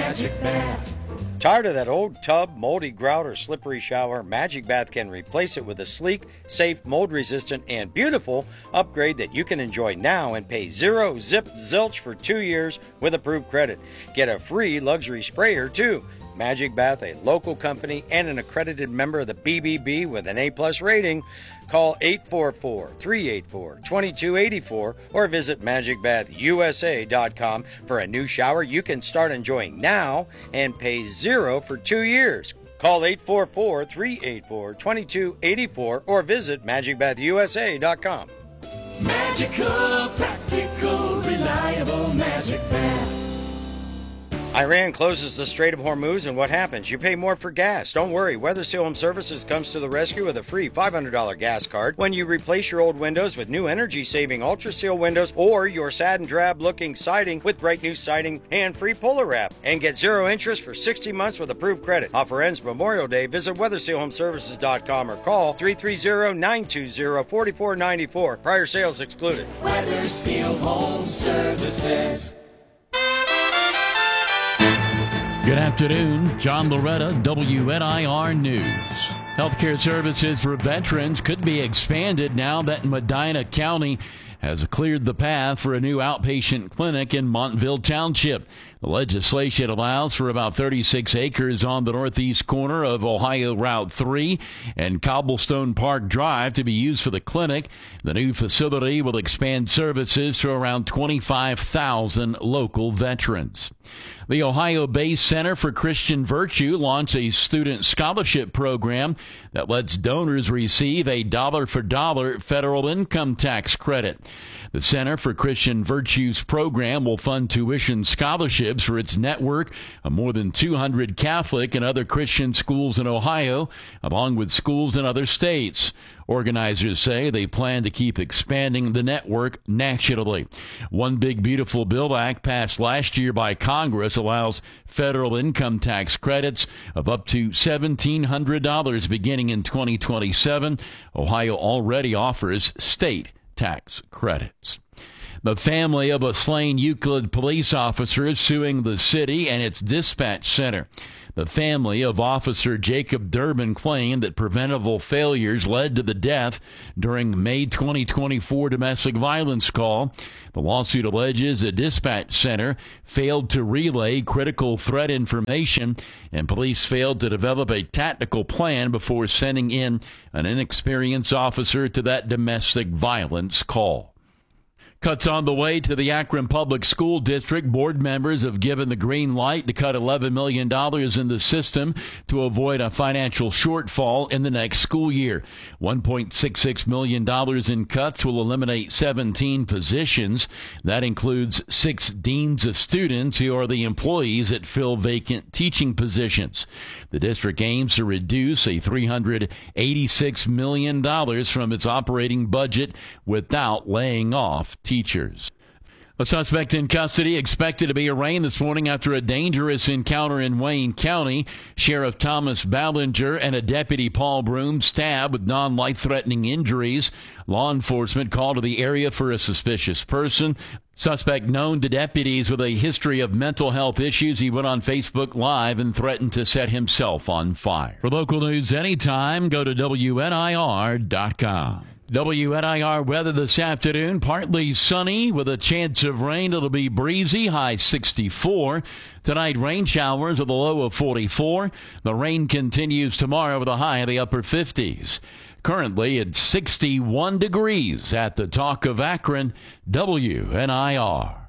Magic Bath. Tired of that old tub, moldy grout, or slippery shower? Magic Bath can replace it with a sleek, safe, mold-resistant, and beautiful upgrade that you can enjoy now and pay zero zip zilch for 2 years with approved credit. Get a free luxury sprayer, too. Magic Bath, a local company and an accredited member of the BBB with an A-plus rating. Call 844-384-2284 or visit magicbathusa.com for a new shower you can start enjoying now and pay zero for 2 years. Call 844-384-2284 or visit magicbathusa.com. Magical, practical, reliable Magic Bath. Iran closes the Strait of Hormuz, and what happens? You pay more for gas. Don't worry, Weather Seal Home Services comes to the rescue with a free $500 gas card when you replace your old windows with new energy-saving Ultra Seal windows or your sad and drab-looking siding with bright new siding and free Polar Wrap. And get zero interest for 60 months with approved credit. Offer ends Memorial Day. Visit WeatherSealHomeServices.com or call 330-920-4494. Prior sales excluded. Weather Seal Home Services. Good afternoon, John Loretta, WNIR News. Healthcare services for veterans could be expanded now that Medina County has cleared the path for a new outpatient clinic in Montville Township. The legislation allows for about 36 acres on the northeast corner of Ohio Route 3 and Cobblestone Park Drive to be used for the clinic. The new facility will expand services to around 25,000 local veterans. The Ohio-based Center for Christian Virtue launched a student scholarship program that lets donors receive a dollar-for-dollar federal income tax credit. The Center for Christian Virtue's program will fund tuition scholarships for its network of more than 200 Catholic and other Christian schools in Ohio, along with schools in other states. Organizers say they plan to keep expanding the network nationally. One Big Beautiful Bill Act passed last year by Congress allows federal income tax credits of up to $1,700 beginning in 2027. Ohio already offers state tax credits. The family of a slain Euclid police officer is suing the city and its dispatch center. The family of Officer Jacob Durbin claimed that preventable failures led to the death during May 2024 domestic violence call. The lawsuit alleges a dispatch center failed to relay critical threat information and police failed to develop a tactical plan before sending in an inexperienced officer to that domestic violence call. Cuts on the way to the Akron Public School District. Board members have given the green light to cut $11 million in the system to avoid a financial shortfall in the next school year. $1.66 million in cuts will eliminate 17 positions. That includes 6 deans of students who are the employees that fill vacant teaching positions. The district aims to reduce a $386 million from its operating budget without laying off teachers. A suspect in custody expected to be arraigned this morning after a dangerous encounter in Wayne County. Sheriff Thomas Ballinger and a deputy Paul Broom stabbed with non-life-threatening injuries. Law enforcement called to the area for a suspicious person. Suspect known to deputies with a history of mental health issues. He went on Facebook Live and threatened to set himself on fire. For local news anytime, go to WNIR.com. WNIR weather this afternoon, partly sunny with a chance of rain. It'll be breezy, high 64. Tonight, rain showers with a low of 44. The rain continues tomorrow with a high in the upper 50s. Currently, it's 61 degrees at the Talk of Akron, WNIR.